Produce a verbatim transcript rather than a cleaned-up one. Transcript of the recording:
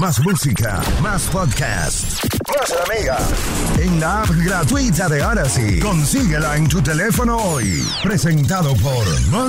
Más música, más podcast, más la Mega. En la app gratuita de Odyssey. Consíguela en tu teléfono hoy. Presentado por